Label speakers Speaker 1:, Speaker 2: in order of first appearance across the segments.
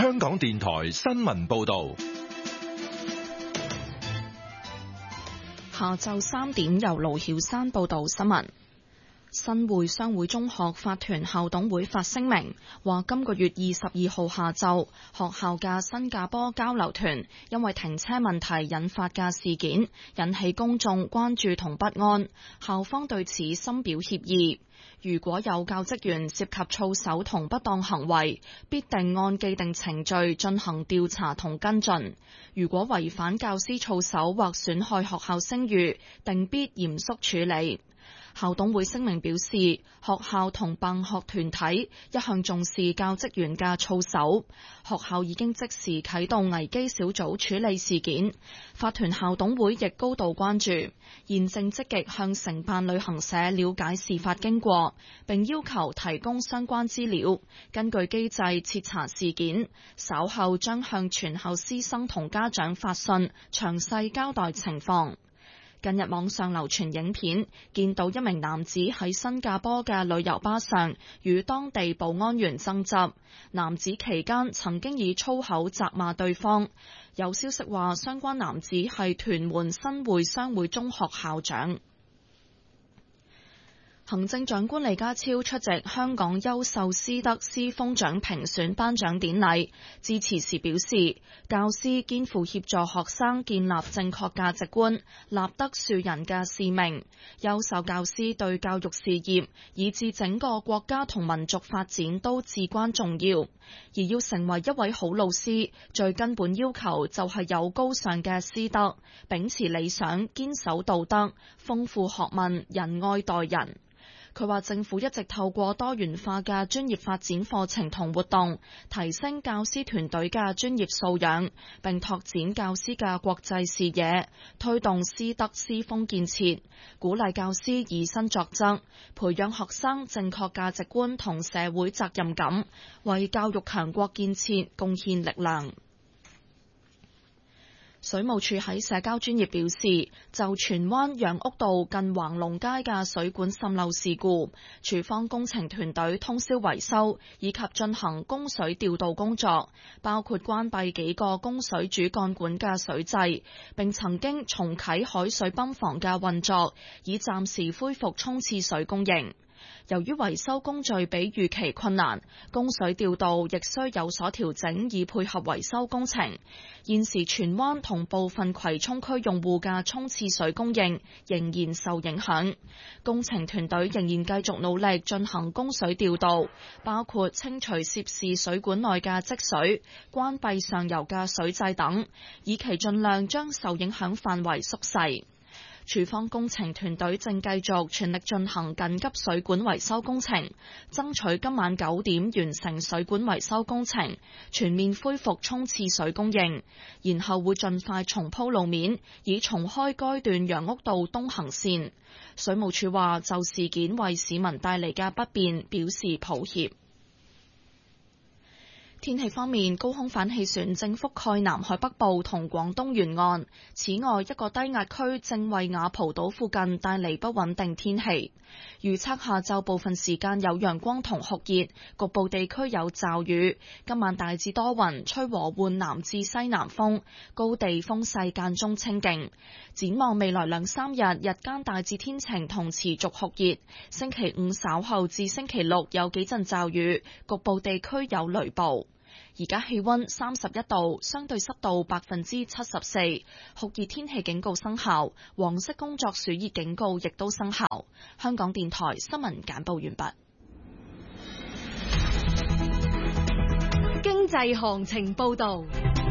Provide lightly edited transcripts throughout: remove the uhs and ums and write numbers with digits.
Speaker 1: 香港電台新聞報道。
Speaker 2: 下晝3點由盧曉山報道新聞。新會商會中學法團校董會發聲明，話今個月22號下晝，學校嘅新加坡交流團因為停車問題引發嘅事件，引起公眾關注同不安，校方對此深表歉意。如果有教職員涉及操守同不當行為，必定按既定程序進行調查同跟進。如果違反教師操守或損害學校聲譽，定必嚴肅處理。校董會聲明表示，學校同辦學團體一向重視教職員嘅操守，學校已經即時啟動危機小組處理事件。法團校董會亦高度關注，現正積極向承辦旅行社了解事發經過，並要求提供相關資料，根據機制徹查事件。稍後將向全校師生同家長發信，詳細交代情況。近日網上流傳影片，見到一名男子喺新加坡嘅旅遊巴上與當地保安員爭執，男子期間曾經以粗口責罵對方。有消息話，相關男子係屯門新會商會中學校長。行政長官李家超出席香港優秀師德師風獎評選頒獎典禮，致辭時表示，教師肩負協助學生建立正確價值觀、立德樹人嘅使命。優秀教師對教育事業以至整個國家同民族發展都至關重要。而要成為一位好老師，最根本要求就係有高尚嘅師德，秉持理想，堅守道德，豐富學問，仁愛待人。佢話政府一直透過多元化嘅專業發展課程同活動，提升教師團隊嘅專業素養，並拓展教師嘅國際視野，推動師德師風建設，鼓勵教師以身作則，培養學生正確價值觀同社會責任感，為教育強國建設貢獻力量。水務署喺社交專頁表示，就荃灣楊屋道近橫龍街嘅水管滲漏事故，署方工程團隊通宵維修，以及進行供水調度工作，包括關閉幾個供水主幹管嘅水掣，並曾經重啟海水泵房嘅運作，以暫時恢復沖廁水供應。由於維修工序比預期困難，供水調度亦需有所調整，以配合維修工程。現時荃灣同部分葵涌區用戶嘅沖廁水供應仍然受影響，工程團隊仍然繼續努力進行供水調度，包括清除涉事水管內嘅積水、關閉上游嘅水掣等，以期盡量將受影響範圍縮細。署方工程團隊正繼續全力進行緊急水管維修工程，爭取今晚9點完成水管維修工程，全面恢復沖廁水供應，然後會盡快重鋪路面，以重開該段楊屋道東行線。水務署話就事件為市民帶嚟嘅不便表示抱歉。天氣方面，高空反氣旋正覆蓋南海北部同廣東沿岸。此外，一個低壓區正為雅蒲島附近帶嚟不穩定天氣。預測下晝部分時間有陽光同酷熱，局部地區有驟雨。今晚大致多雲，吹和緩南至西南風，高地風勢間中清勁。展望未來2-3日，日間大致天晴同持續酷熱。星期五稍後至星期六有幾陣驟雨，局部地區有雷暴。而家氣溫31度，相對濕度74%，酷熱天氣警告生效，黃色工作暑熱警告亦都生效。香港電台新聞簡報完畢。
Speaker 3: 經濟行情報道。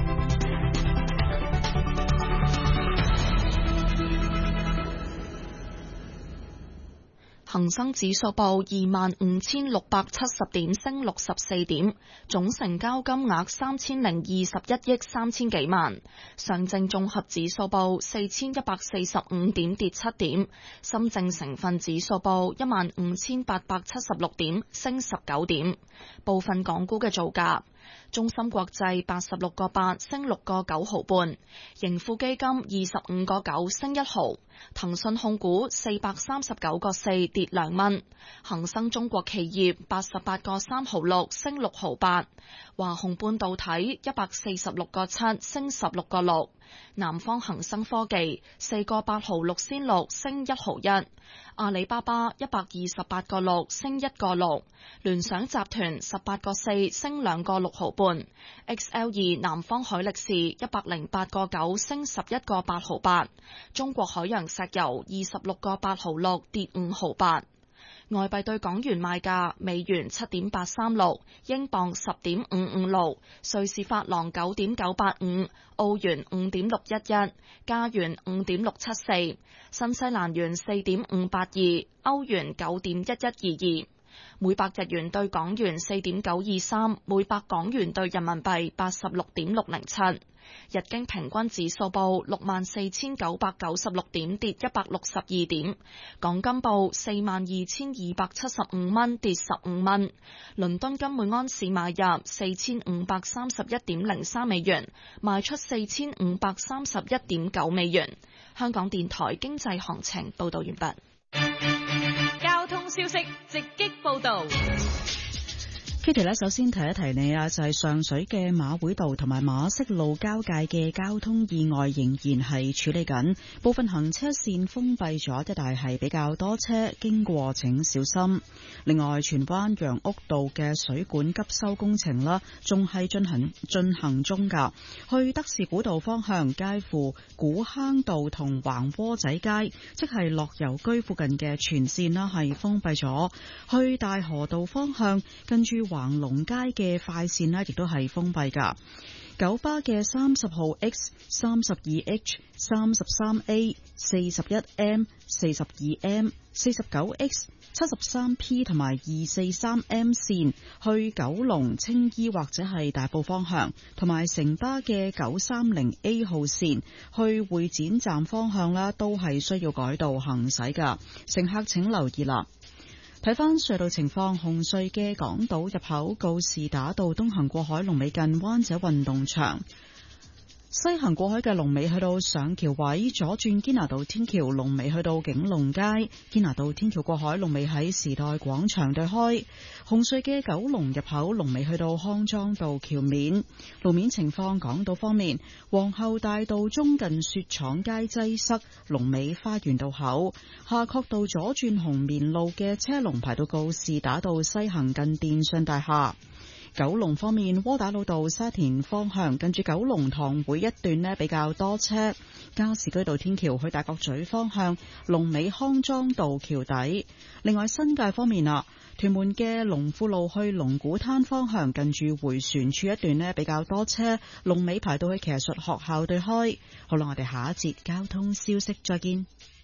Speaker 2: 恒生指數報25,670點，升64點，總成交金額3021億3000幾萬。上證綜合指數報4145點，跌7點。深證成分指數報15876點，升19點。部分港股嘅造價：中芯國際86個8，升6個9毫半；盈富基金25個9，升1毫； 騰訊控股439個4跌2蚊，恒生中國企業88個3毫6升6毫8，華虹半導體146個7升16個6，南方恒生科技4個8毫6仙6升1毫1，阿里巴巴128個6升1個6，聯想集團18個4升2個6毫半，XL2南方海力士108個9升11個8毫8，中國海洋石油26個8毫6跌5毫8。外幣對港元賣價：美元7.836，英鎊10.556，瑞士法郎9.985，澳元5.611，加元5.674，新西蘭元4.582，歐元9.1122。每百日元對港元4.923，每百港元對人民幣86.607。日經平均指數報64,996點，跌162點。港金報42,275蚊，跌15蚊。倫敦金每安士買入4,531.03美元，賣出4,531.9美元。香港電台經濟行情報道完畢。
Speaker 3: 交通消息直擊報道。
Speaker 4: Kitty 咧，首先提一提你啊，就係上水嘅馬會道同埋馬適路交界嘅交通意外仍然係處理緊，部分行車線封閉咗，一帶係比較多車經過，請小心。另外，荃灣楊屋道嘅水管急修工程啦，仲係進行中㗎。去德士古道方向，介乎古坑道同橫窩仔街，即係樂悠居附近嘅全線啦，係封閉咗。去大河道方向，跟住橫龍街嘅快線呢，亦都係封閉噶。九巴嘅30號 X、32H、33A、41M、42M、49X、73P 同埋243M 線去九龍青衣或者係大埔方向，同埋城巴嘅930A 號線去會展站方向啦，都係需要改道行駛噶。乘客請留意啦。睇返隧道情況，紅隧嘅港島入口告士打道東行過海龍尾近灣仔運動場，西行過海嘅龍尾去到上橋位，左轉堅拿道天橋龍尾去到景隆街，堅拿道天橋過海龍尾喺時代廣場對開。紅隧嘅九龍入口龍尾去到康莊道橋面。路面情況，港島方面，皇后大道中近雪廠街擠塞，龍尾花園道口。夏慤道左轉紅棉路嘅車龍排到告士打道西行近電信大廈。九龍方面，窩打老道沙田方向近住九龍塘會一段呢比較多車，加士居道天橋去大角咀方向龍尾康莊道橋底。另外新界方面啦，屯門嘅龍富路去龍鼓灘方向近住迴旋處一段呢比較多車，龍尾排到去騎術學校對開。好啦，我哋下一節交通消息再見。